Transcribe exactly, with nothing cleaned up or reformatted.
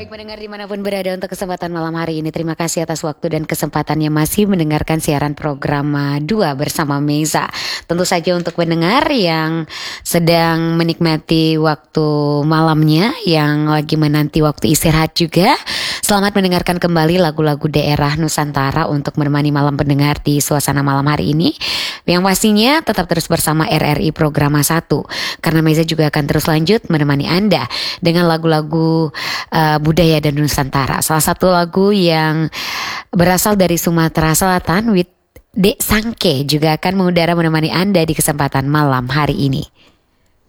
Baik mendengar dimanapun berada untuk kesempatan malam hari ini. Terima kasih atas waktu dan kesempatannya masih mendengarkan siaran program dua bersama Meza. Tentu saja untuk pendengar yang sedang menikmati waktu malamnya, yang lagi menanti waktu istirahat juga, selamat mendengarkan kembali lagu-lagu daerah Nusantara untuk menemani malam pendengar di suasana malam hari ini. Yang pastinya tetap terus bersama R R I Programa satu, karena Meza juga akan terus lanjut menemani Anda dengan lagu-lagu uh, budaya dan Nusantara. Salah satu lagu yang berasal dari Sumatera Selatan, with Dek Sangke, juga akan mengudara menemani Anda di kesempatan malam hari ini.